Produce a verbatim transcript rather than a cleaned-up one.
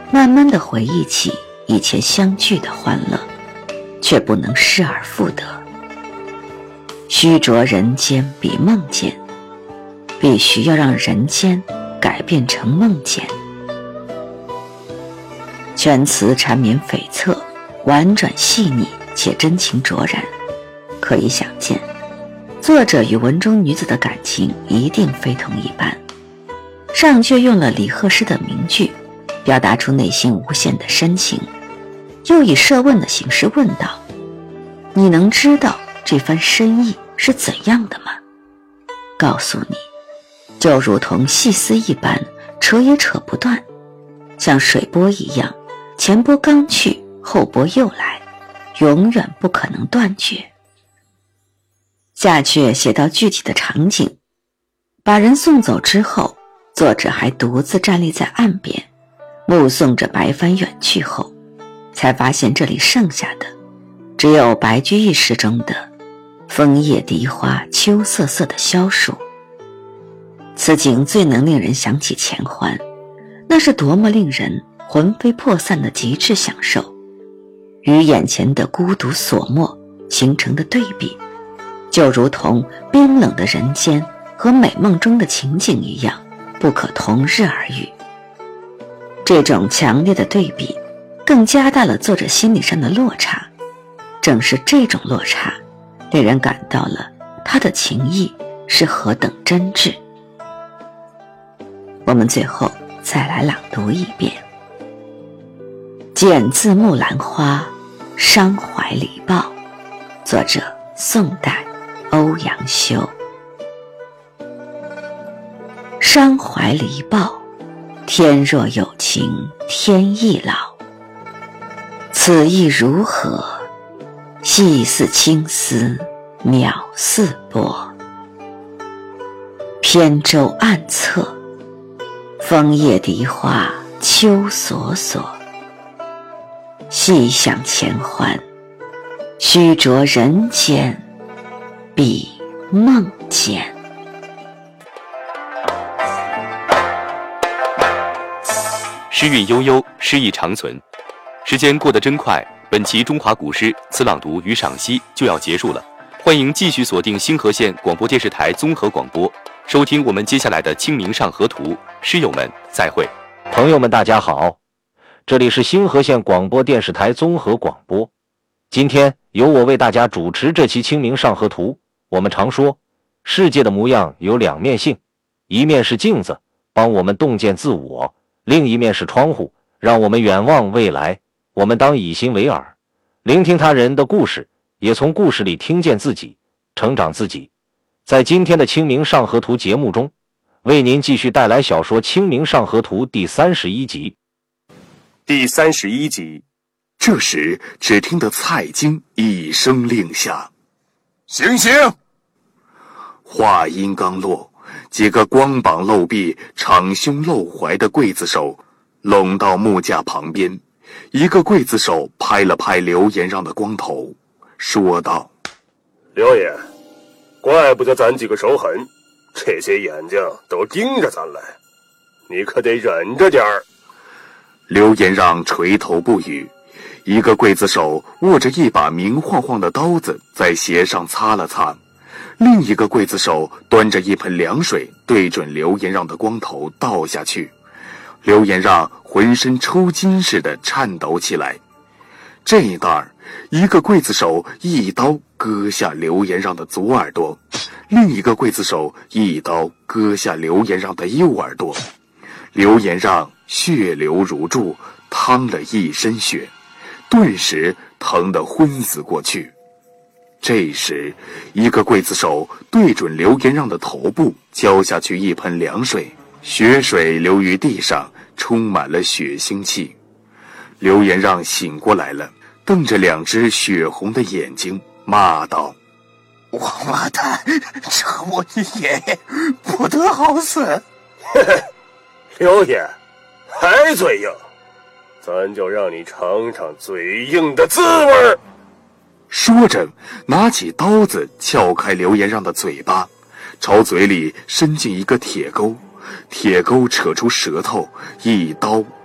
慢慢地回忆起以前相聚的欢乐，却不能失而复得。虚着人间比梦见，必须要让人间改变成梦见。全词缠绵悱恻，婉转细腻且真情灼然，可以想见作者与文中女子的感情一定非同一般。上阙用了李贺诗的名句，表达出内心无限的深情，又以设问的形式问道：你能知道这番深意是怎样的吗？告诉你，就如同细丝一般，扯也扯不断，像水波一样，前波刚去，后波又来，永远不可能断绝。下阙写到具体的场景，把人送走之后，作者还独自站立在岸边，目送着白帆远去后，才发现这里剩下的只有白居易诗中的枫叶荻花秋瑟瑟的萧树。此景最能令人想起前欢，那是多么令人魂飞魄散的极致享受，与眼前的孤独锁没形成的对比，就如同冰冷的人间和美梦中的情景一样，不可同日而语。这种强烈的对比更加大了作者心理上的落差，正是这种落差令人感到了他的情意是何等真挚。我们最后再来朗读一遍：见字木兰花，伤怀离抱。作者宋代欧阳修。伤怀离抱，天若有情天亦老。此意如何？细似青丝，渺似波。扁舟暗侧，枫叶荻花秋索索。细想前欢，虚着人间比梦见。 诗韵悠悠，诗意长存。时间过得真快，本期中华古诗词朗读与赏析就要结束了。欢迎继续锁定星河县广播电视台综合广播，收听我们接下来的《清明上河图》。诗友们，再会。 朋友们，大家好，这里是星河县广播电视台综合广播。今天由我为大家主持这期《清明上河图》。我们常说，世界的模样有两面性，一面是镜子，帮我们洞见自我；另一面是窗户，让我们远望未来。我们当以心为耳，聆听他人的故事，也从故事里听见自己，成长自己。在今天的《清明上河图》节目中，为您继续带来小说《清明上河图》第三十一集。 第三十一集，这时只听得蔡京一声令下：行刑！话音刚落，几个光膀露臂、敞胸露怀的刽子手拢到木架旁边，一个刽子手拍了拍刘延让的光头，说道： 刘爷，怪不得咱几个手狠，这些眼睛都盯着咱来，你可得忍着点儿。 刘延让垂头不语，一个刽子手握着一把明晃晃的刀子在鞋上擦了擦，另一个刽子手端着一盆凉水对准刘延让的光头倒下去。刘延让浑身抽筋似的颤抖起来。这一段儿，一个刽子手一刀割下刘延让的左耳朵，另一个刽子手一刀割下刘延让的右耳朵。刘延让血流如注，淌了一身血，顿时疼得昏死过去。这时，一个刽子手对准刘延让的头部浇下去一盆凉水，血水流于地上，充满了血腥气。刘延让醒过来了，瞪着两只血红的眼睛，骂道： 王八蛋，这我爷爷不得好死！ 嘿嘿，刘爷还嘴硬，咱就让你尝尝嘴硬的滋味。 说着，拿起刀子撬开刘延让的嘴巴，朝嘴里伸进一个铁钩，铁钩扯出舌头，一刀